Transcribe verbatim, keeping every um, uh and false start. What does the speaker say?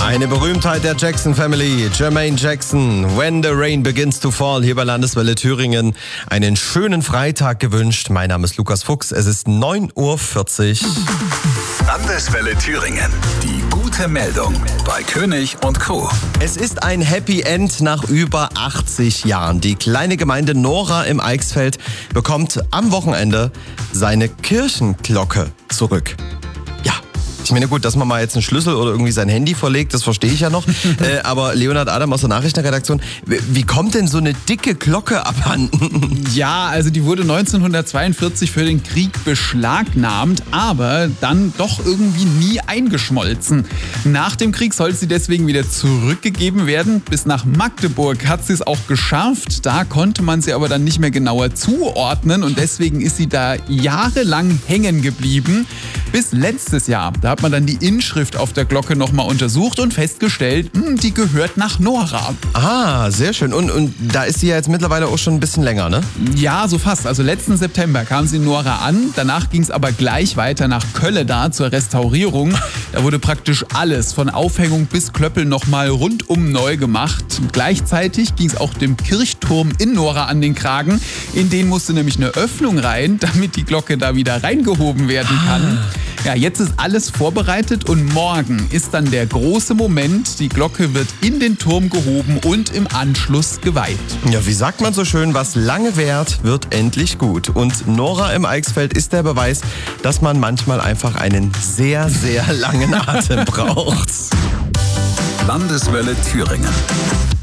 Eine Berühmtheit der Jackson Family, Jermaine Jackson. When the Rain Begins to Fall, hier bei Landeswelle Thüringen. Einen schönen Freitag gewünscht. Mein Name ist Lukas Fuchs. Es ist neun Uhr vierzig. Landeswelle Thüringen. Die gute Meldung bei König und Co. Es ist ein Happy End nach über achtzig Jahren. Die kleine Gemeinde Nora im Eichsfeld bekommt am Wochenende seine Kirchenglocke zurück. Ja. Ich meine, gut, dass man mal jetzt einen Schlüssel oder irgendwie sein Handy verlegt, das verstehe ich ja noch. äh, aber Leonhard Adam aus der Nachrichtenredaktion, wie kommt denn so eine dicke Glocke abhanden? Ja, also die wurde neunzehnhundertzweiundvierzig für den Krieg beschlagnahmt, aber dann doch irgendwie nie eingeschmolzen. Nach dem Krieg soll sie deswegen wieder zurückgegeben werden. Bis nach Magdeburg hat sie es auch geschafft. Da konnte man sie aber dann nicht mehr genauer zuordnen und deswegen ist sie da jahrelang hängen geblieben. Bis letztes Jahr. Da hat man dann die Inschrift auf der Glocke nochmal untersucht und festgestellt, mh, die gehört nach Nora. Ah, sehr schön. Und, und da ist sie ja jetzt mittlerweile auch schon ein bisschen länger, ne? Ja, so fast. Also letzten September kam sie in Nora an. Danach ging es aber gleich weiter nach Kölleda zur Restaurierung. Da wurde praktisch alles von Aufhängung bis Klöppel nochmal rundum neu gemacht. Gleichzeitig ging es auch dem Kirchturm in Nora an den Kragen. In den musste nämlich eine Öffnung rein, damit die Glocke da wieder reingehoben werden kann. Ja, jetzt ist alles vorbereitet und morgen ist dann der große Moment. Die Glocke wird in den Turm gehoben und im Anschluss geweiht. Ja, wie sagt man so schön, was lange währt, wird endlich gut. Und Nora im Eichsfeld ist der Beweis, dass man manchmal einfach einen sehr, sehr langen Atem braucht. Landeswelle Thüringen.